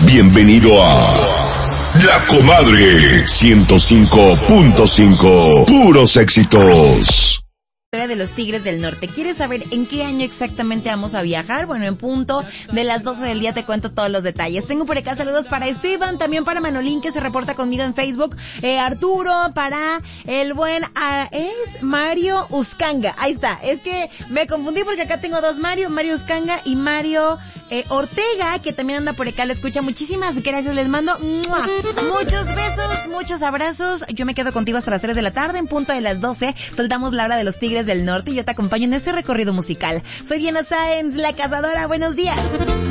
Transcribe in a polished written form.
Bienvenido a La Comadre 105.5. Puros éxitos. De los Tigres del Norte. ¿Quieres saber en qué año exactamente vamos a viajar? Bueno, en punto de las 12 del día te cuento todos los detalles. Tengo por acá saludos para Esteban, también para Manolín, que se reporta conmigo en Facebook, Arturo, para el buen es Mario Uscanga. Ahí está, es que me confundí porque acá tengo dos Mario Uscanga y Mario Ortega, que también anda por acá, lo escucha. Muchísimas gracias, les mando muchos besos, muchos abrazos. Yo me quedo contigo hasta las 3 de la tarde, en punto de las 12 soltamos la hora de los Tigres del Norte y yo te acompaño en este recorrido musical. Soy Diana Sáenz, la cazadora. Buenos días.